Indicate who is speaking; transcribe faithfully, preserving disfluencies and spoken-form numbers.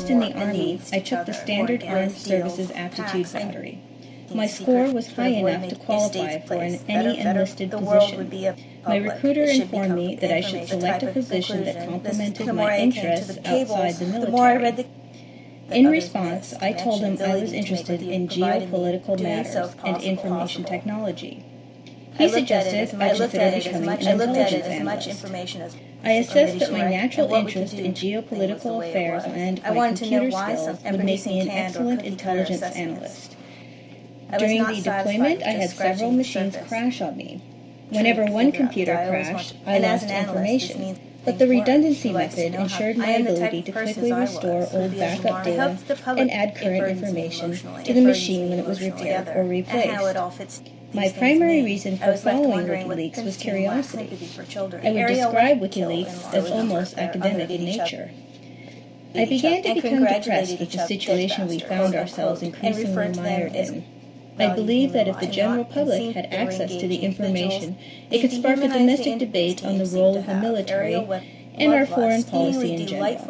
Speaker 1: enlist in the Army, I took the standard Armed Services Aptitude Battery. My score was high enough to qualify for an, any enlisted position. My recruiter informed me that I should select a position that complemented my interests outside the military. In response, I told him I was interested in geopolitical matters and information technology. He suggested I consider becoming an intelligence analyst. I assessed that my natural interest in geopolitical affairs and my computer skills would make me an excellent intelligence analyst. During the deployment, I had several machines crash on me. Whenever one computer crashed, I lost information, but the redundancy method ensured my ability to quickly restore old backup data and add current information to the machine when it was repaired or replaced. My primary reason for following WikiLeaks was curiosity. I would describe WikiLeaks as almost academic in nature. I began to become depressed with the situation we found ourselves increasingly mired in. I believe that if the general public had access to the information, it could spark a domestic debate on the role of the military and our foreign policy in general.